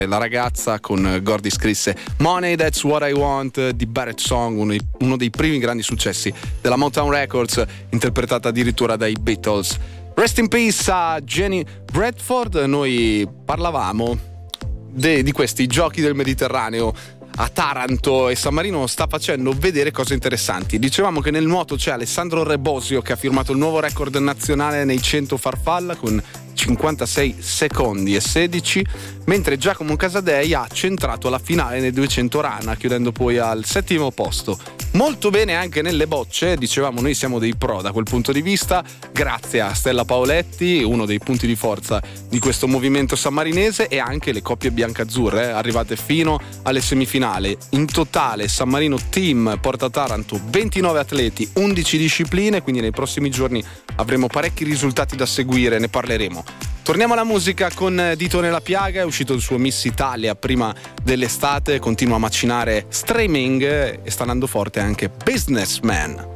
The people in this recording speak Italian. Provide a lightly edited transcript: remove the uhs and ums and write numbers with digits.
La ragazza con Gordy scrisse Money That's What I Want di Barrett Song, uno dei primi grandi successi della Motown Records, interpretata addirittura dai Beatles. Rest in peace a Jenny Bradford. Noi parlavamo di questi giochi del Mediterraneo a Taranto e San Marino sta facendo vedere cose interessanti. Dicevamo che nel nuoto c'è Alessandro Rebosio che ha firmato il nuovo record nazionale nei 100 farfalla con 56 secondi e 16, mentre Giacomo Casadei ha centrato la finale nei 200 rana, chiudendo poi al 7° posto. Molto bene anche nelle bocce, dicevamo noi siamo dei pro da quel punto di vista, grazie a Stella Paoletti, uno dei punti di forza di questo movimento sammarinese, e anche le coppie biancazzurre arrivate fino alle semifinali. In totale San Marino Team porta a Taranto 29 atleti, 11 discipline, quindi nei prossimi giorni avremo parecchi risultati da seguire, ne parleremo. Torniamo alla musica con Dito nella piaga, è uscito il suo Miss Italia prima dell'estate, continua a macinare streaming e sta andando forte anche Businessman.